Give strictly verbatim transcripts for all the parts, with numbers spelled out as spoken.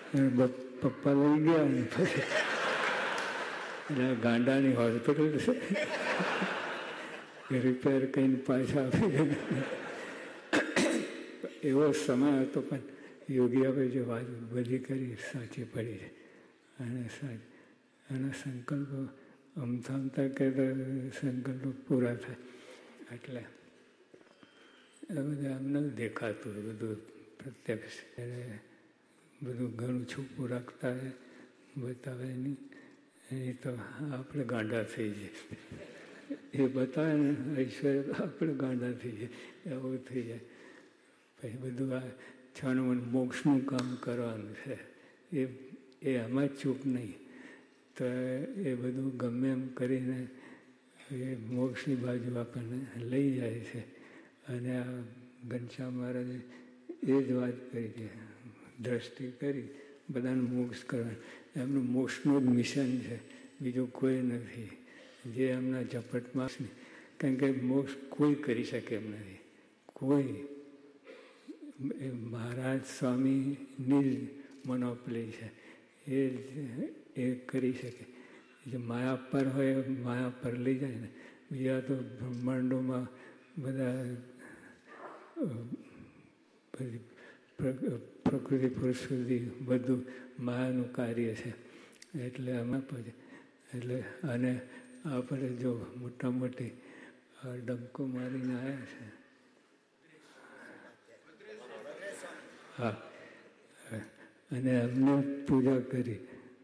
પપ્પા લઈ ગયા ને પછી એટલે ગાંડાની હોસ્પિટલ છે, રિપેર કરીને પાછા આપી. એવો સમય હતો, પણ યોગી આપણે જે વાત બધી કરી સાચી પડી છે. અને સાચી એના સંકલ્પો અમથા અમથા કહેતા સંકલ્પો પૂરા થાય. એટલે એ બધું એમને દેખાતું બધું પ્રત્યક્ષ. એને બધું ઘણું છૂપું રાખતા હોય, બતાવે નહીં. એ તો આપણે ગાંડા થઈ જઈએ. એ બતાવે ને ઐશ્વર્ય તો આપણે ગાંડા થઈ જઈએ, એવું થઈ જાય. પછી બધું આ છાનું મોક્ષનું કામ કરવાનું છે, એ એ આમાં ચૂક નહીં. તો એ બધું ગમે એમ કરીને એ મોક્ષની બાજુ આપણને લઈ જાય છે. અને આ ઘનશ્યામ મહારાજે એ જ વાત કરી છે, દ્રષ્ટિ કરી બધાને મોક્ષ કરવાનું. એમનું મોક્ષનું જ મિશન છે, બીજું કોઈ નથી. જે એમના ઝપટમાં છે, કારણ કે મોક્ષ કોઈ કરી શકે એમ નથી. કોઈ એ મહારાજ સ્વામીની જ મોનોપોલી છે, એ એ કરી શકે. જે માયા પર હોય માયા પર લઈ જાય ને. બીજા તો બ્રહ્માંડોમાં બધા પ્રકૃતિ પુરુષ સુધી બધું માયાનું કાર્ય છે. એટલે આમાં પછી એટલે અને આપણે જો મોટા મોટી ડંકો મારીને આવ્યા છે. હા, અને એમને પૂજા કરી.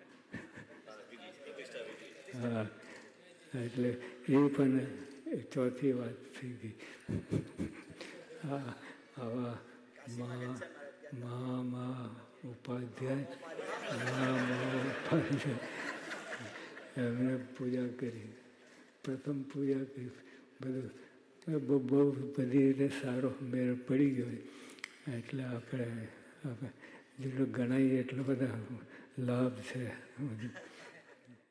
હા, એટલે એ પણ ચોથી વાત થઈ ગઈ. હા, આવા મા મા મા ઉપાધ્યાય મા ઉપાધ્યાય એમને પૂજા કરી. પ્રથમ પૂજા કરી. બધું બહુ બહુ બધી રીતે સારો મેળ પડી ગયો. એટલે આપણે આપણે જેટલું ગણાઈએ એટલો બધા લાભ છે.